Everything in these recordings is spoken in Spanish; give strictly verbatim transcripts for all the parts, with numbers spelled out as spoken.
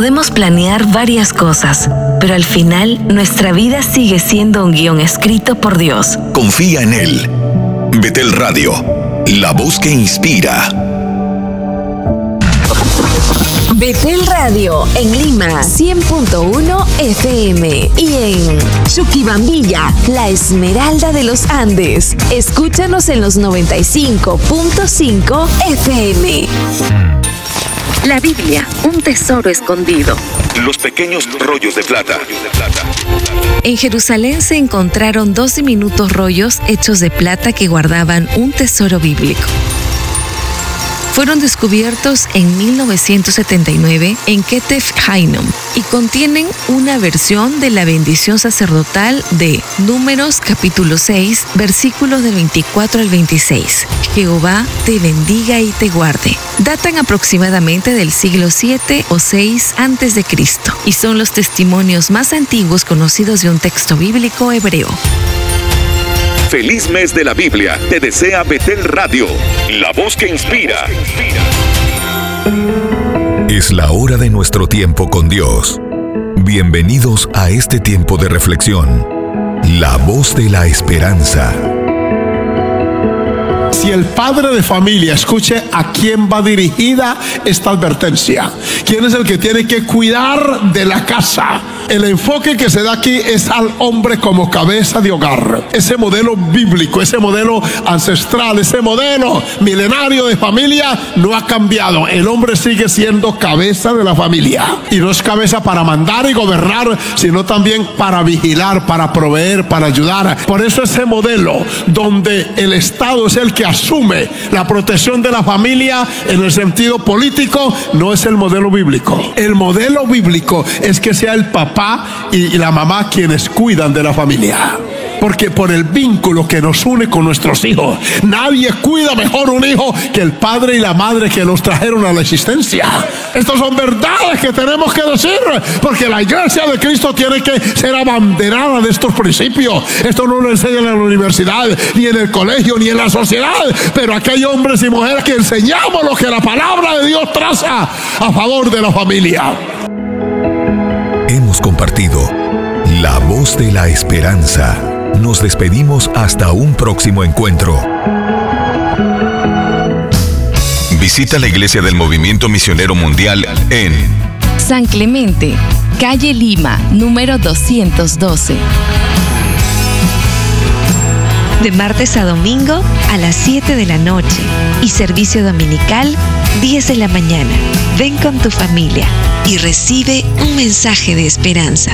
Podemos planear varias cosas, pero al final nuestra vida sigue siendo un guión escrito por Dios. Confía en Él. Betel Radio, la voz que inspira. Betel Radio en Lima cien punto uno F M y en Chuquibambilla, la Esmeralda de los Andes. Escúchanos en los noventa y cinco punto cinco F M. La Biblia, un tesoro escondido. Los pequeños rollos de plata. En Jerusalén se encontraron dos diminutos rollos hechos de plata que guardaban un tesoro bíblico. Fueron descubiertos en mil novecientos setenta y nueve en Ketef Hainom y contienen una versión de la bendición sacerdotal de Números capítulo seis, versículos del veinticuatro al veintiséis. Jehová te bendiga y te guarde. Datan aproximadamente del siglo siete o seis antes de Cristo y son los testimonios más antiguos conocidos de un texto bíblico hebreo. Feliz mes de la Biblia, te desea Betel Radio, la voz que inspira. Es la hora de nuestro tiempo con Dios. Bienvenidos a este tiempo de reflexión. La voz de la esperanza. Si el padre de familia, escuche a quién va dirigida esta advertencia. ¿Quién es el que tiene que cuidar de la casa? El enfoque que se da aquí es al hombre como cabeza de hogar. Ese modelo bíblico, ese modelo ancestral, ese modelo milenario de familia no ha cambiado. El hombre sigue siendo cabeza de la familia. Y no es cabeza para mandar y gobernar, sino también para vigilar, para proveer, para ayudar. Por eso ese modelo donde el Estado es el que asume la protección de la familia en el sentido político, no es el modelo bíblico. El modelo bíblico es que sea el papá y la mamá quienes cuidan de la familia. Porque por el vínculo que nos une con nuestros hijos, nadie cuida mejor un hijo que el padre y la madre que nos trajeron a la existencia. Estas son verdades que tenemos que decir, porque la iglesia de Cristo tiene que ser abanderada de estos principios. Esto no lo enseñan en la universidad, ni en el colegio, ni en la sociedad, pero aquí hay hombres y mujeres que enseñamos lo que la palabra de Dios traza a favor de la familia. Hemos compartido la voz de la esperanza. Nos despedimos hasta un próximo encuentro. Visita la Iglesia del Movimiento Misionero Mundial en San Clemente, calle Lima, número doscientos doce. De martes a domingo a las siete de la noche y servicio dominical diez de la mañana. Ven con tu familia y recibe un mensaje de esperanza.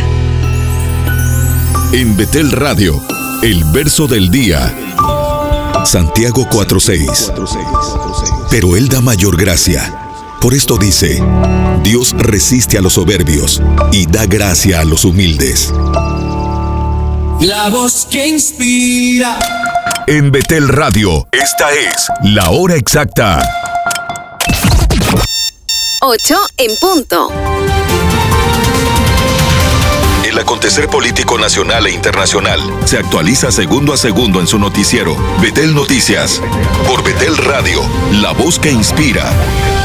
En Betel Radio, el verso del día. Santiago cuatro seis. Pero Él da mayor gracia. Por esto dice, Dios resiste a los soberbios y da gracia a los humildes. La voz que inspira. En Betel Radio, esta es la hora exacta. ocho en punto. El acontecer político nacional e internacional se actualiza segundo a segundo en su noticiero. Betel Noticias, por Betel Radio, la voz que inspira.